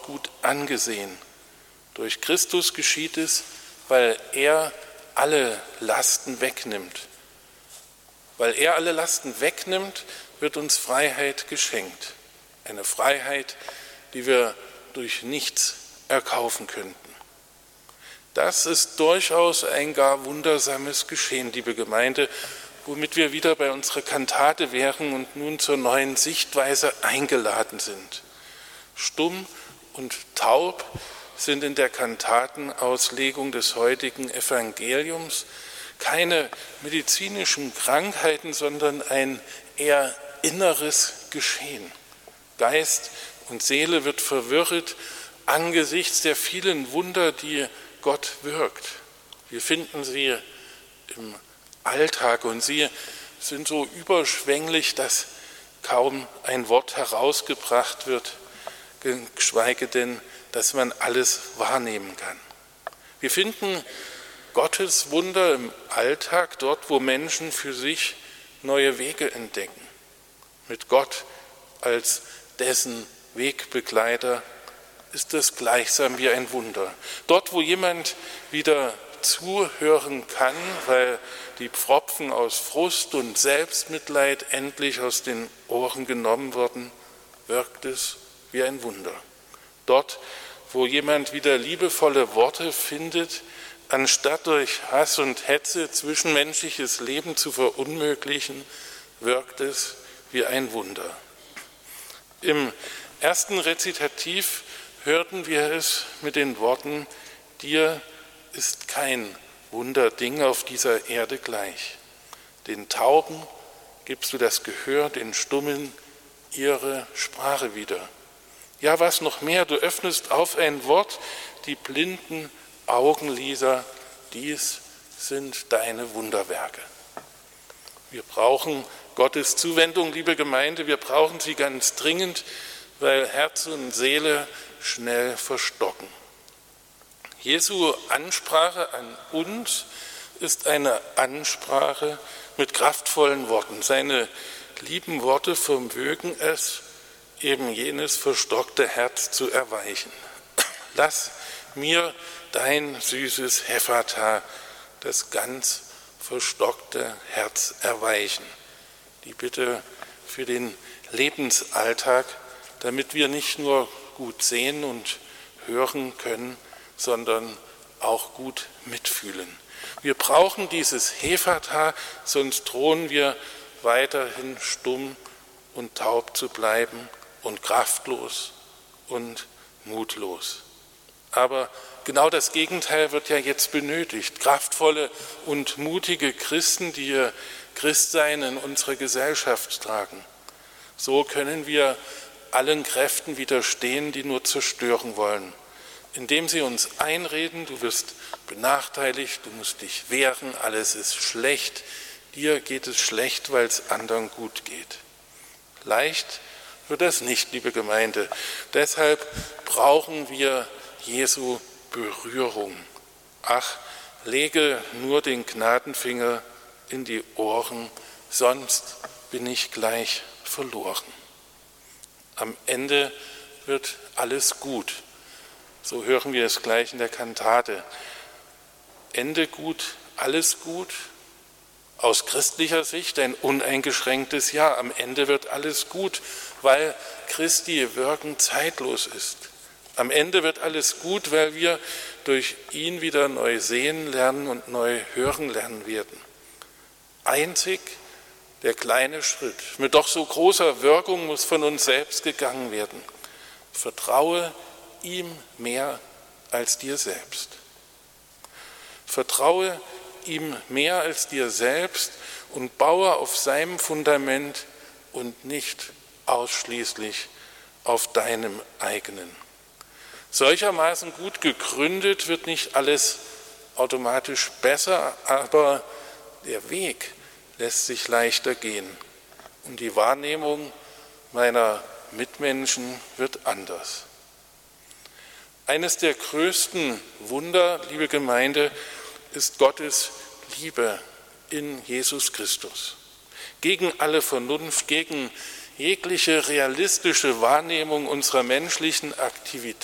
gut angesehen. Durch Christus geschieht es, weil er alle Lasten wegnimmt. Weil er alle Lasten wegnimmt, wird uns Freiheit geschenkt. Eine Freiheit, die wir durch nichts erkaufen könnten. Das ist durchaus ein gar wundersames Geschehen, liebe Gemeinde, womit wir wieder bei unserer Kantate wären und nun zur neuen Sichtweise eingeladen sind. Stumm und taub sind in der Kantatenauslegung des heutigen Evangeliums keine medizinischen Krankheiten, sondern ein eher inneres Geschehen. Geist und Seele wird verwirrt angesichts der vielen Wunder, die Gott wirkt. Wir finden sie im Alltag und sie sind so überschwänglich, dass kaum ein Wort herausgebracht wird, geschweige denn, dass man alles wahrnehmen kann. Wir finden Gottes Wunder im Alltag, dort wo Menschen für sich neue Wege entdecken. Mit Gott als dessen Wegbegleiter ist es gleichsam wie ein Wunder. Dort, wo jemand wieder zuhören kann, weil die Pfropfen aus Frust und Selbstmitleid endlich aus den Ohren genommen wurden, wirkt es wie ein Wunder. Dort, wo jemand wieder liebevolle Worte findet, anstatt durch Hass und Hetze zwischenmenschliches Leben zu verunmöglichen, wirkt es wie ein Wunder. Im ersten Rezitativ hörten wir es mit den Worten: Dir ist kein Wunderding auf dieser Erde gleich. Den Tauben gibst du das Gehör, den Stummen ihre Sprache wieder. Ja, was noch mehr, du öffnest auf ein Wort die blinden Augenlider, dies sind deine Wunderwerke. Wir brauchen Gottes Zuwendung, liebe Gemeinde, wir brauchen sie ganz dringend, weil Herz und Seele schnell verstocken. Jesu Ansprache an uns ist eine Ansprache mit kraftvollen Worten. Seine lieben Worte vermögen es, eben jenes verstockte Herz zu erweichen. Lass mir dein süßes Hephata, das ganz verstockte Herz erweichen. Die Bitte für den Lebensalltag, damit wir nicht nur gut sehen und hören können, sondern auch gut mitfühlen. Wir brauchen dieses Hephata, sonst drohen wir weiterhin stumm und taub zu bleiben und kraftlos und mutlos. Aber genau das Gegenteil wird ja jetzt benötigt. Kraftvolle und mutige Christen, die ihr Christsein in unsere Gesellschaft tragen. So können wir allen Kräften widerstehen, die nur zerstören wollen. Indem sie uns einreden, du wirst benachteiligt, du musst dich wehren, alles ist schlecht, dir geht es schlecht, weil es anderen gut geht. Leicht wird das nicht, liebe Gemeinde. Deshalb brauchen wir Jesu Berührung. Ach, lege nur den Gnadenfinger in die Ohren, sonst bin ich gleich verloren. Am Ende wird alles gut. So hören wir es gleich in der Kantate. Ende gut, alles gut. Aus christlicher Sicht ein uneingeschränktes Ja. Am Ende wird alles gut, weil Christi Wirken zeitlos ist. Am Ende wird alles gut, weil wir durch ihn wieder neu sehen lernen und neu hören lernen werden. Einzig der kleine Schritt mit doch so großer Wirkung muss von uns selbst gegangen werden. Vertraue ihm mehr als dir selbst. Vertraue ihm mehr als dir selbst und baue auf seinem Fundament und nicht ausschließlich auf deinem eigenen. Solchermaßen gut gegründet wird nicht alles automatisch besser, aber der Weg lässt sich leichter gehen und die Wahrnehmung meiner Mitmenschen wird anders. Eines der größten Wunder, liebe Gemeinde, ist Gottes Liebe in Jesus Christus. Gegen alle Vernunft, gegen jegliche realistische Wahrnehmung unserer menschlichen Aktivität